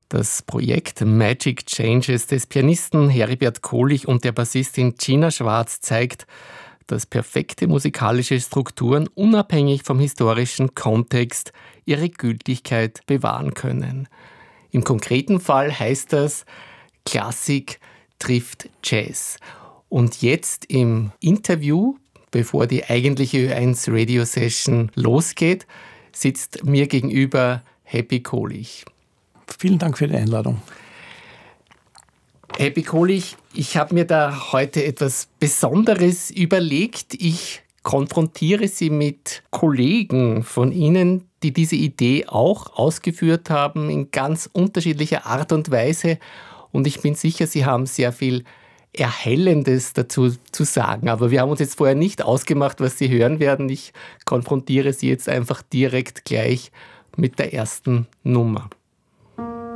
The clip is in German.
Das Projekt Magic Changes des Pianisten Heribert Kohlich und der Bassistin Gina Schwarz zeigt, dass perfekte musikalische Strukturen unabhängig vom historischen Kontext ihre Gültigkeit bewahren können. Im konkreten Fall heißt das, Klassik trifft Jazz. Und jetzt im Interview, bevor die eigentliche Ö1 Radio Session losgeht, sitzt mir gegenüber Happy Kohlich. Vielen Dank für die Einladung. Happy Kohlich, ich habe mir da heute etwas Besonderes überlegt. Ich konfrontiere Sie mit Kollegen von Ihnen, die diese Idee auch ausgeführt haben, in ganz unterschiedlicher Art und Weise. Und ich bin sicher, Sie haben sehr viel Erhellendes dazu zu sagen. Aber wir haben uns jetzt vorher nicht ausgemacht, was Sie hören werden. Ich konfrontiere Sie jetzt einfach direkt gleich mit der ersten Nummer.